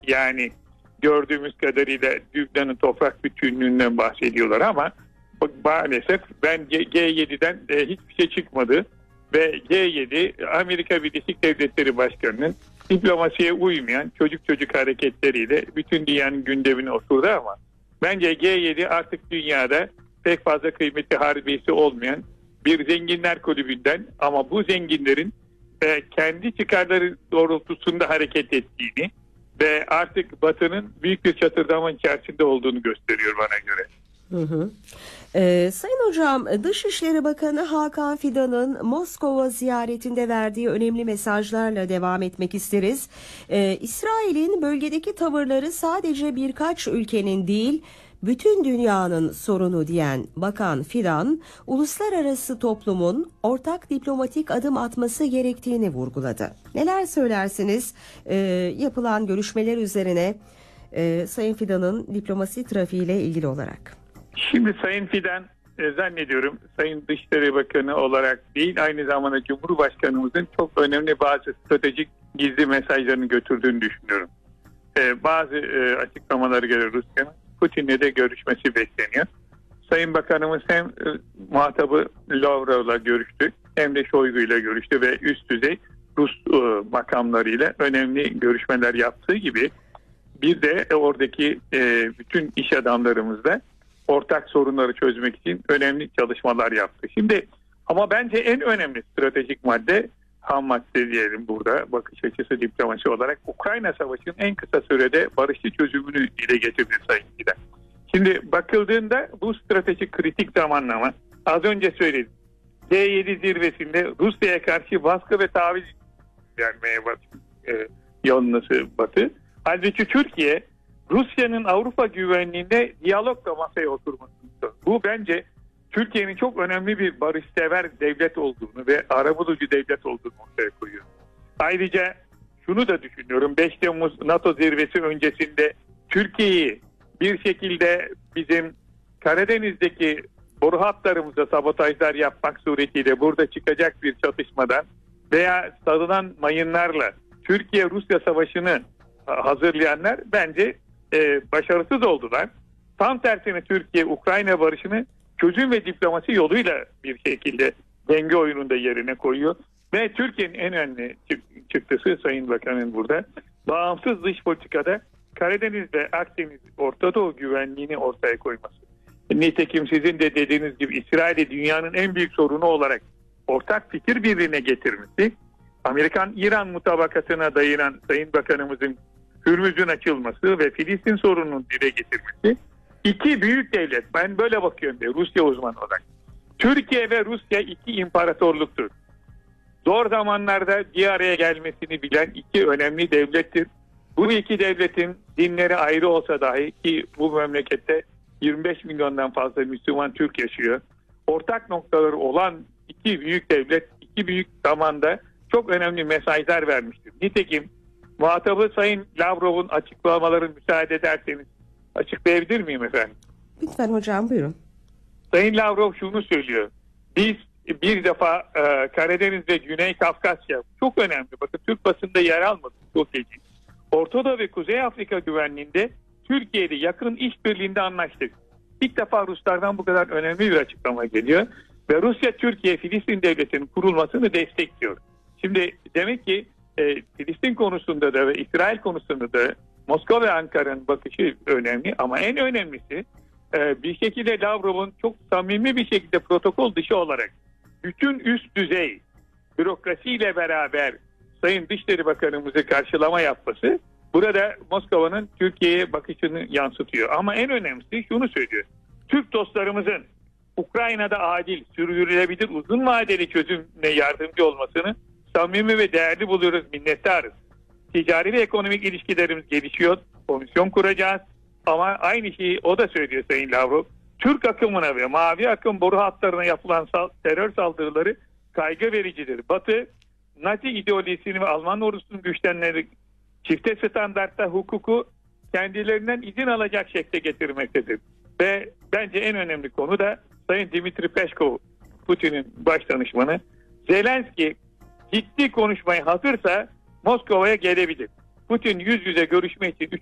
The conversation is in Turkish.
Yani gördüğümüz kadarıyla Lübnan'ın toprak bütünlüğünden bahsediyorlar ama maalesef ben G7'den hiçbir şey çıkmadı ve G7 Amerika Birleşik Devletleri Başkanı'nın diplomasiye uymayan çocuk hareketleriyle bütün dünyanın gündemine oturdu ama bence G7 artık dünyada pek fazla kıymetli harbiyesi olmayan bir zenginler kulübünden ama bu zenginlerin kendi çıkarları doğrultusunda hareket ettiğini ve artık Batı'nın büyük bir çatırdama içerisinde olduğunu gösteriyor bana göre. Hı hı. Sayın Hocam, Dışişleri Bakanı Hakan Fidan'ın Moskova ziyaretinde verdiği önemli mesajlarla devam etmek isteriz. İsrail'in bölgedeki tavırları sadece birkaç ülkenin değil, bütün dünyanın sorunu diyen Bakan Fidan, uluslararası toplumun ortak diplomatik adım atması gerektiğini vurguladı. Neler söylersiniz yapılan görüşmeler üzerine Sayın Fidan'ın diplomasi trafiğiyle ilgili olarak? Şimdi Sayın Fidan zannediyorum Sayın Dışişleri Bakanı olarak değil, aynı zamanda Cumhurbaşkanımızın çok önemli bazı stratejik gizli mesajlarını götürdüğünü düşünüyorum. Bazı açıklamaları göre Rusya'nın Putin'le de görüşmesi bekleniyor. Sayın Bakanımız hem muhatabı Lavrov'la görüştü hem de Şoygu'yla görüştü ve üst düzey Rus makamlarıyla önemli görüşmeler yaptığı gibi bir de oradaki bütün iş adamlarımızla ortak sorunları çözmek için önemli çalışmalar yaptı. Şimdi ama bence en önemli stratejik madde, ham madde diyelim burada bakış açısı diplomasi olarak, Ukrayna Savaşı'nın en kısa sürede barışçı çözümünü dile getirdi Sayın Fidan. Şimdi bakıldığında bu stratejik kritik zamanlama, az önce söyledim, G7 zirvesinde Rusya'ya karşı baskı ve taviz vermeye yanlısı Batı. Halbuki Türkiye Rusya'nın Avrupa güvenliğinde diyalogla masaya oturması. Bu bence Türkiye'nin çok önemli bir barışsever devlet olduğunu ve arabulucu devlet olduğunu ortaya koyuyor. Ayrıca şunu da düşünüyorum. 5 Temmuz NATO zirvesi öncesinde Türkiye'yi bir şekilde bizim Karadeniz'deki boru hatlarımıza sabotajlar yapmak suretiyle burada çıkacak bir çatışmadan veya salınan mayınlarla Türkiye-Rusya savaşını hazırlayanlar bence başarısız oldular. Tam tersine Türkiye Ukrayna barışını çözüm ve diplomasi yoluyla bir şekilde denge oyununda yerine koyuyor. Ve Türkiye'nin en önemli çıktısı Sayın Bakan'ın burada bağımsız dış politikada Karadeniz ve Akdeniz Orta Doğu güvenliğini ortaya koyması. Nitekim sizin de dediğiniz gibi İsrail'i dünyanın en büyük sorunu olarak ortak fikir birliğine getirmesi, Amerikan-İran mutabakatına dayanan Sayın Bakanımızın Hürmüz'ün açılması ve Filistin sorununun dile getirmesi, iki büyük devlet, ben böyle bakıyorum diye Rusya uzmanı olarak. Türkiye ve Rusya iki imparatorluktur. Zor zamanlarda bir araya gelmesini bilen iki önemli devlettir. Bu iki devletin dinleri ayrı olsa dahi, ki bu memlekette 25 milyondan fazla Müslüman Türk yaşıyor, ortak noktaları olan iki büyük devlet, iki büyük zamanda çok önemli mesajlar vermiştir. Nitekim muhatabı Sayın Lavrov'un açıklamalarını müsaade ederseniz açıklayabilir miyim efendim? Lütfen hocam, buyurun. Sayın Lavrov şunu söylüyor. Biz bir defa Karadeniz ve Güney Kafkasya çok önemli. Bakın Türk basında yer almadı. Çok ilginç. Orta Doğu ve Kuzey Afrika güvenliğinde Türkiye'de yakın işbirliğinde anlaştık. İlk defa Ruslardan bu kadar önemli bir açıklama geliyor. Ve Rusya Türkiye Filistin devletinin kurulmasını destekliyor. Şimdi demek ki Filistin konusunda da ve İsrail konusunda da Moskova ve Ankara'nın bakışı önemli ama en önemlisi bir şekilde Lavrov'un çok samimi bir şekilde protokol dışı olarak bütün üst düzey bürokrasiyle beraber Sayın Dışişleri Bakanımızı karşılama yapması burada Moskova'nın Türkiye'ye bakışını yansıtıyor. Ama en önemlisi şunu söylüyor. Türk dostlarımızın Ukrayna'da adil, sürdürülebilir, uzun vadeli çözümle yardımcı olmasını samimi ve değerli buluyoruz, minnettarız. Ticari ve ekonomik ilişkilerimiz gelişiyor, komisyon kuracağız. Ama aynı şeyi o da söylüyor Sayın Lavrov. Türk akımına ve mavi akım boru hatlarına yapılan terör saldırıları kaygı vericidir. Batı, Nazi ideolojisini ve Alman ordusunun güçlenmeleri çifte standartta hukuku kendilerinden izin alacak şekle getirmektedir. Ve bence en önemli konu da Sayın Dimitri Peskov, Putin'in baş danışmanı, Zelenski ciddi konuşmaya hazırsa Moskova'ya gelebilir. Putin yüz yüze görüşme için